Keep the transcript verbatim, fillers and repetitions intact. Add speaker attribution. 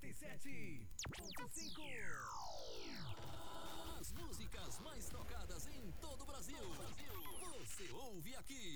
Speaker 1: noventa e sete ponto cinco.
Speaker 2: As músicas mais tocadas em todo o Brasil. Você ouve aqui.